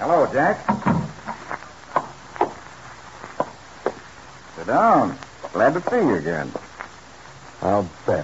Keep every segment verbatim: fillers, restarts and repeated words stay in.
Hello, Jack. Sit down. Glad to see you again. I'll bet.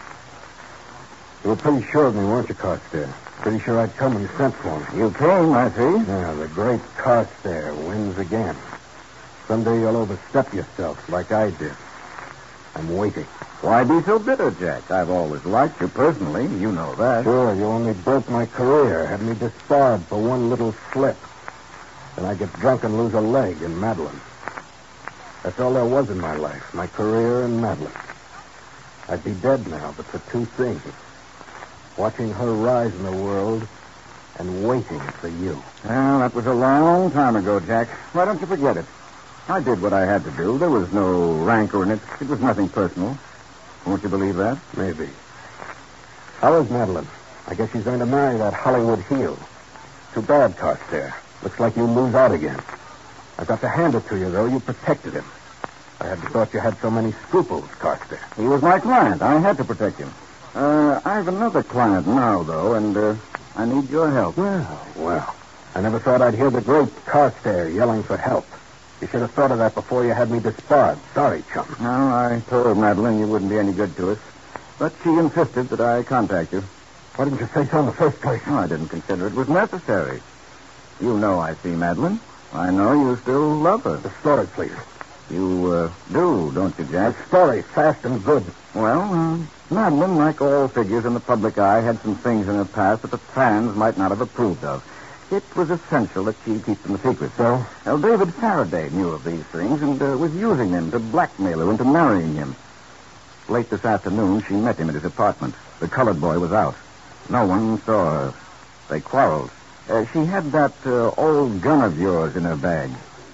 You were pretty sure of me, weren't you, Carstairs? Pretty sure I'd come when you sent for me. You came, I see. Yeah, the great Carstairs wins again. Someday you'll overstep yourself like I did. I'm waiting. Why be so bitter, Jack? I've always liked you personally. You know that. Sure, you only broke my career, had me disbarred for one little slip. Then I get drunk and lose a leg in Madeline. That's all there was in my life, my career and Madeline. I'd be dead now, but for two things. Watching her rise in the world and waiting for you. Well, that was a long time ago, Jack. Why don't you forget it? I did what I had to do. There was no rancor in it. It was nothing personal. Won't you believe that? Maybe. How is Madeline? I guess she's going to marry that Hollywood heel. Too bad, Carstairs. Looks like you lose out again. I've got to hand it to you, though. You protected him. I hadn't thought you had so many scruples, Carstairs. He was my client. I had to protect him. Uh, I have another client now, though, and uh, I need your help. Well, well. I never thought I'd hear the great Carstairs yelling for help. You should have thought of that before you had me disbarred. Sorry, chum. No, I told Madeline you wouldn't be any good to us. But she insisted that I contact you. Why didn't you say so in the first place? Oh, I didn't consider it was necessary. You know I see Madeline. I know you still love her. The story, please. You uh, do, don't you, Jack? The story, fast and good. Well, uh, Madeline, like all figures in the public eye, had some things in her past that the fans might not have approved of. It was essential that she keep them a secret. So? Well, David Faraday knew of these things and uh, was using them to blackmail her into marrying him. Late this afternoon, she met him at his apartment. The colored boy was out. No one saw her. They quarreled. Uh, she had that uh, old gun of yours in her bag.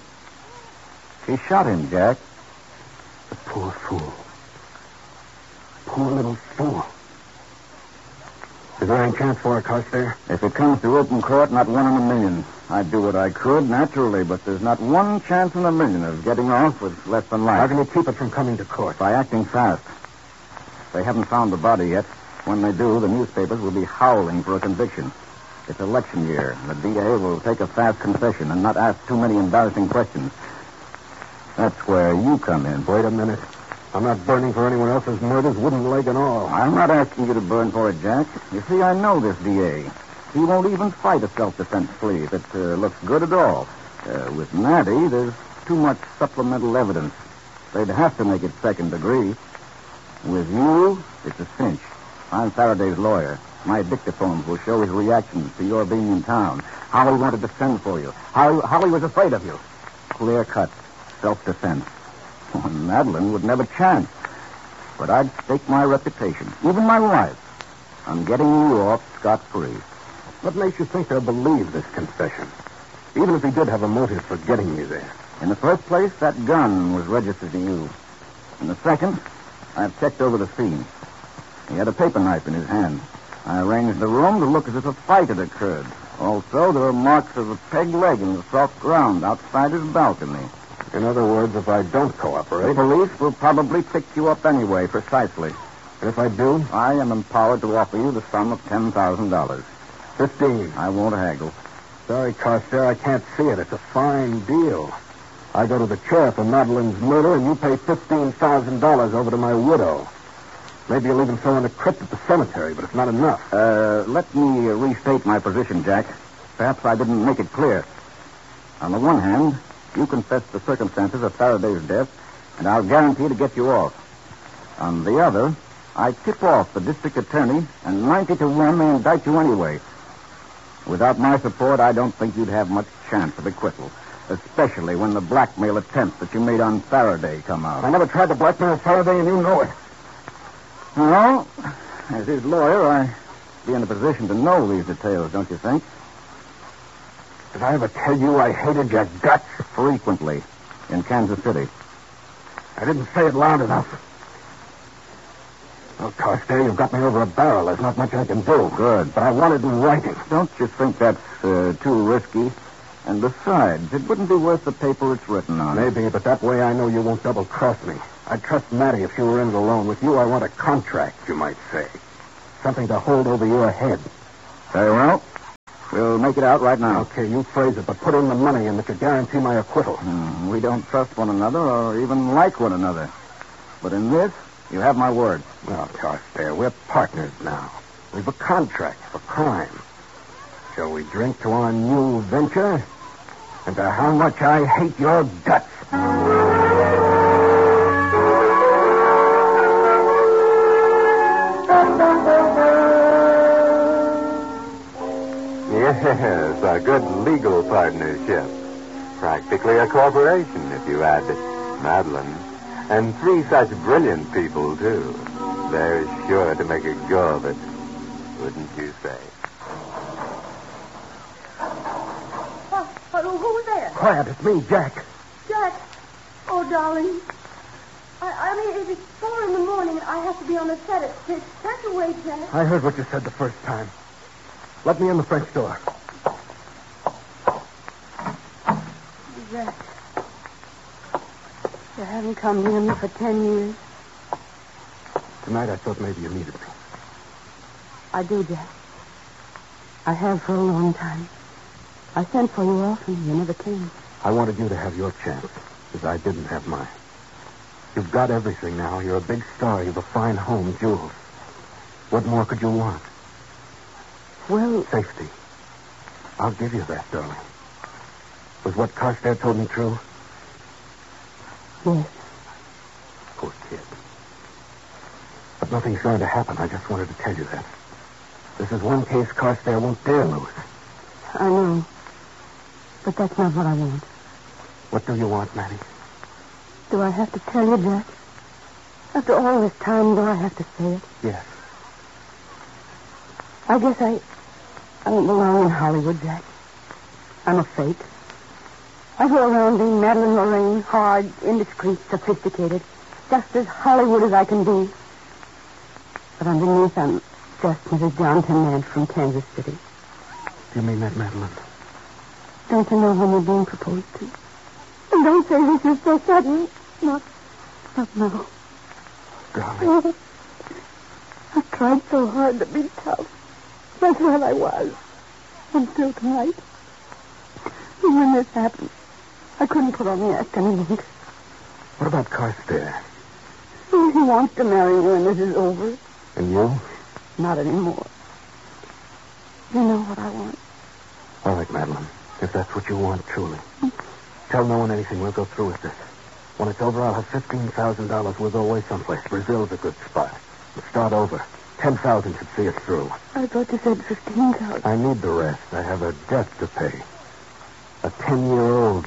She shot him, Jack. The poor fool. Poor little fool. Is there any chance for her, Carstairs? If it comes to open court, not one in a million. I'd do what I could, naturally, but there's not one chance in a million of getting off with less than life. How can you keep it from coming to court? By acting fast. They haven't found the body yet. When they do, the newspapers will be howling for a conviction. It's election year. The D A will take a fast confession and not ask too many embarrassing questions. That's where you come in. Wait a minute. I'm not burning for anyone else's murders, wooden leg and all. I'm not asking you to burn for it, Jack. You see, I know this D A. He won't even fight a self-defense plea if it uh, looks good at all. Uh, with Maddie, there's too much supplemental evidence. They'd have to make it second degree. With you, it's a cinch. I'm Faraday's lawyer. My dictaphones will show his reactions to your being in town, how he wanted to send for you, how, how he was afraid of you. Clear cut, self-defense. Well, Madeline wouldn't have a chance. But I'd stake my reputation, even my life, on getting you off scot-free. What makes you think they'll believe this confession? Even if he did have a motive for getting me there. In the first place, that gun was registered to you. In the second, I've checked over the scene. He had a paper knife in his hand. I arranged the room to look as if a fight had occurred. Also, there were marks of a peg leg in the soft ground outside his balcony. In other words, if I don't cooperate... The police will probably pick you up anyway, precisely. And if I do? I am empowered to offer you the sum of ten thousand dollars. Fifteen. I won't haggle. Sorry, Carstairs, I can't see it. It's a fine deal. I go to the chair for Madeline's murder, and you pay fifteen thousand dollars over to my widow. Maybe you'll even throw in a crypt at the cemetery, but it's not enough. Uh, let me restate my position, Jack. Perhaps I didn't make it clear. On the one hand, you confess the circumstances of Faraday's death, and I'll guarantee to get you off. On the other, I tip off the district attorney, and ninety to one may indict you anyway. Without my support, I don't think you'd have much chance of acquittal, especially when the blackmail attempts that you made on Faraday come out. I never tried to blackmail Faraday, and you know it. Well, as his lawyer, I'd be in a position to know these details, don't you think? Did I ever tell you I hated your guts? Frequently, in Kansas City. I didn't say it loud enough. Well, Carstairs, you've got me over a barrel. There's not much I can do. Good. But I want it in writing. Don't you think that's uh, too risky? And besides, it wouldn't be worth the paper it's written on. Maybe, but that way I know you won't double-cross me. I'd trust Maddie if she were in it alone. With you, I want a contract, you might say. Something to hold over your head. Very well. We'll make it out right now. Okay, you phrase it, but put in the money and it could guarantee my acquittal. Hmm, we don't trust one another or even like one another. But in this, you have my word. Well, Carstairs, we're partners now. We've a contract for crime. Shall we drink to our new venture? And to how much I hate your guts. Yes, a good legal partnership. Practically a corporation, if you add Madeline. And three such brilliant people, too. They're sure to make a go of it, wouldn't you say? Oh, oh, who's there? Quiet, it's me, Jack. Jack. Oh, darling. I, I mean, it's four in the morning. I have to be on the set. It's, it's such a wait, Jack. I heard what you said the first time. Let me in the French door. Jack. You haven't come near me for ten years. Tonight I thought maybe you needed me. I do, Jack. I have for a long time. I sent for you often. You never came. I wanted you to have your chance, because I didn't have mine. You've got everything now. You're a big star. You've a fine home, jewels. What more could you want? Well, Safety. I'll give you that, darling. Was what Carstairs told me true? yes. Poor kid. But nothing's going to happen. I just wanted to tell you that. This is one case Carstairs won't dare lose. I know. But that's not what I want. What do you want, Maddie? Do I have to tell you, Jack? After all this time, do I have to say it? Yes. I guess I... I don't belong in Hollywood, Jack. I'm a fake. I go around being Madeline Lorraine, hard, indiscreet, sophisticated, just as Hollywood as I can be. But underneath, I'm just Missus Johnson Nance from Kansas City. Do you mean that, Madeline? Don't you know when you're being proposed to? And don't say this is so sudden. Not, not now. Darling. I've tried so hard to be tough. That's what I was. Until tonight. And when this happened, I couldn't put on the act any longer. What about Carstairs? He wants to marry me when this is over. And you? Not anymore. You know what I want. All right, Madeline. If that's what you want, truly. Tell no one anything. We'll go through with this. When it's over, I'll have fifteen thousand dollars. We'll go away someplace. Brazil's a good spot. We'll start over. ten thousand should see us through. I thought you said fifteen thousand. I need the rest. I have a debt to pay. A ten-year-old